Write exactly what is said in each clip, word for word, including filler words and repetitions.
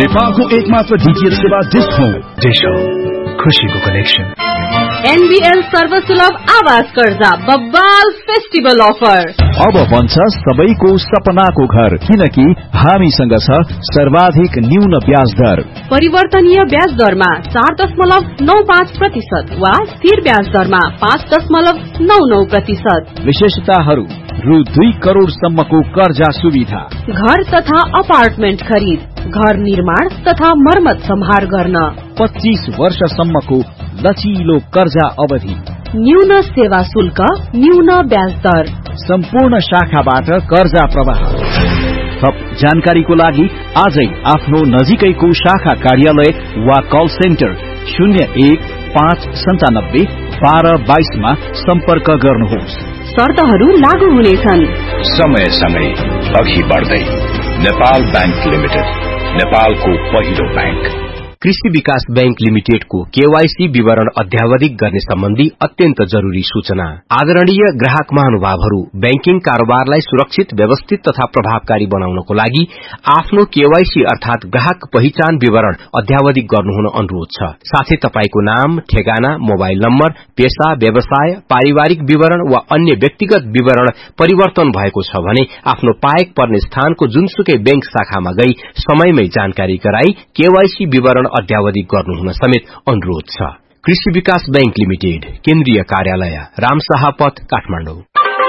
नेपालको एकमात्र डीटीएच सेवा डिश होम। डिश होम, खुशीको कनेक्सन। एनबीएल सर्वसुलभ आवास कर्जा बब्बाल फेस्टिभल अफर। अब बन्छ सबैको सपनाको घर, किनकि हामीसँग छ सर्वाधिक न्यून ब्याज दर। परिवर्तनीय ब्याज दरमा चार दशमलव नौ पाँच प्रतिशत वा स्थिर ब्याज दरमा पाँच दशमलव नौ नौ प्रतिशत। विशेषताहरू: रु दुई करोड़ सम्मको कर्जा सुविधा, घर तथा अपार्टमेन्ट खरिद, घर निर्माण तथा मर्मत सम्हार गर्न, पच्चीस वर्षसम्मको लचिलो कर्जा अवधि, न्यून सेवा शुल्क, न्यून ब्याज दर, सम्पूर्ण शाखाबाट कर्जा प्रवाह। थप जानकारीको लागि आजै आफ्नो नजिकैको शाखा कार्यालय वा कल सेन्टर शून्य एक पाँच सन्तानब्बे बाह्र बाइसमा सम्पर्क गर्नुहोस्। शर्तहरू लागू हुनेछन्। समयसँगै अघि बढ्दै नेपाल बैंक लिमिटेड, नेपालको पहिलो बैंक। कृषि विकास बैंक लिमिटेडको केवाईसी विवरण अध्यावधिक गर्ने सम्बन्धी अत्यन्त जरूरी सूचना। आदरणीय ग्राहक महानुभावहरू, बैंकिङ कारोबारलाई सुरक्षित, व्यवस्थित तथा प्रभावकारी बनाउनको लागि आफ्नो केवाईसी अर्थात ग्राहक पहिचान विवरण अध्यावधिक गर्नुहुन अनुरोध छ। साथै तपाईको नाम, ठेगाना, मोबाइल नम्बर, पेशा, व्यवसाय, पारिवारिक विवरण वा अन्य व्यक्तिगत विवरण परिवर्तन भएको छ भने आफ्नो पाएक पर्ने स्थानको जुनसुकै बैंक शाखामा गई समयमै जानकारी गराई केवाईसी विवरण अध्यावधिक गर्नुहुन समेत अनुरोध छ। कृषि विकास बैंक लिमिटेड, केन्द्रीय कार्यालय, रामशाह पथ, काठमाडौँ।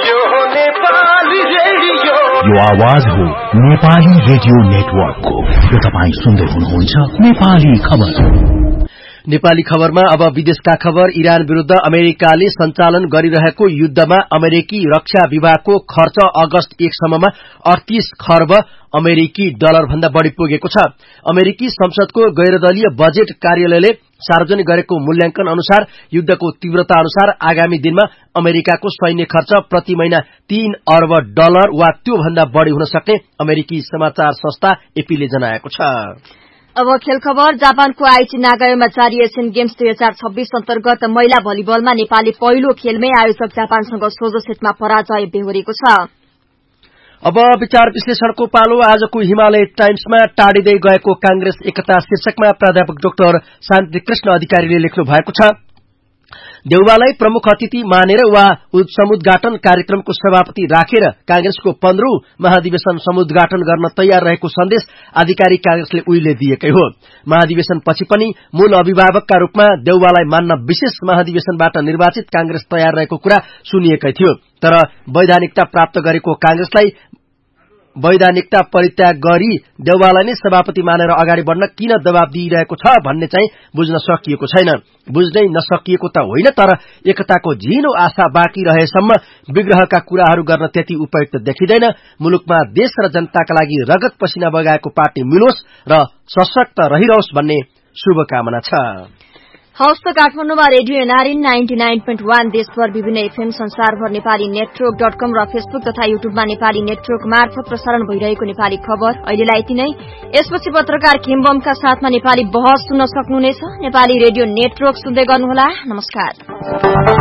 यो आवाज हो नेपाली रेडियो नेटवर्कको। यो तपाईँ सुन्दै हुनुहुन्छ नेपाली खबर। नेपाली खबरमा अब विदेशका खबर। इरान विरूद्ध अमेरिकाले सञ्चालन गरिरहेको युद्धमा अमेरिकी रक्षा विभागको खर्च अगस्त एकसम्ममा अडतीस खर्ब अमेरिकी डलर भन्दा बढ़ी पुगेको छ। अमेरिकी संसदको गैरदलीय बजेट कार्यालयले सार्वजनिक गरेको मूल्याङ्कन अनुसार युद्धको तीव्रता अनुसार आगामी दिनमा अमेरिकाको सैन्य खर्च प्रति महिना तीन अर्ब डलर वा त्यो भन्दा बढ़ी हुन सक्ने अमेरिकी समाचार संस्था एपीले जनाएको छ। अब खेल खबर। जापानको आइची नागायोमा जारी एसियन गेम्स दुई हजार छब्बीस अन्तर्गत महिला भलिबलमा नेपालले पहिलो खेलमै आयोजक जापानसँग सोझो सेटमा पराजय बेहोरेको छ। अब विचार विश्लेषणको पालो। आजको हिमालय टाइम्समा टाढिँदै गएको कांग्रेस एकता शीर्षकमा प्राध्यापक डाक्टर शान्ति कृष्ण अधिकारीले लेख्नु भएको छ, देउवालाई प्रमुख अतिथि मानेर वा समुद्घाटन कार्यक्रमको सभापति राखेर कांग्रेसको पन्ध्रौं महाधिवेशन समुद्घाटन गर्न तयार रहेको सन्देश आधिकारिक कांग्रेसले उहिले दिएकै हो। महाधिवेशन पछि पनि मूल अभिभावकका रूपमा देउवालाई मान्न विशेष महाधिवेशनबाट निर्वाचित कांग्रेस तयार रहेको कुरा सुनिएकै थियो। तर वैधानिकता प्राप्त गरेको कांग्रेसलाई वैधानिकता परित्याग गरी देउवालाई नै सभापति मानेर अगाडि बढ्न किन दबाब दिइरहेको छ भन्ने चाहिँ बुझ्न सकिएको छैन। बुझ्नै नसकिएको त होइन, तर एकताको झिनो आशा बाँकी रहेसम्म विग्रहका कुराहरू गर्न त्यति उपयुक्त देखिँदैन। मुलुकमा देश र जनताका लागि रगत पसिना बगाएको पार्टी मिलोस् र सशक्त रहिरहोस् भन्ने शुभकामना छ। हवस् त काठमाडौँमा radio NRN ninety nine point one देशभर विभिन्न एफएम संसारभर नेपाली नेटवर्क डट कम र फेसबुक तथा युट्युबमा नेपाली नेटवर्क मार्फत प्रसारण भइरहेको नेपाली खबर अहिलेलाई यति नै। यसपछि पत्रकार खेमबमका साथमा नेपाली बहस सुन्न सक्नुहुनेछ। नेपाली रेडियो नेटवर्क सुन्दै गर्नुहोला। नमस्कार।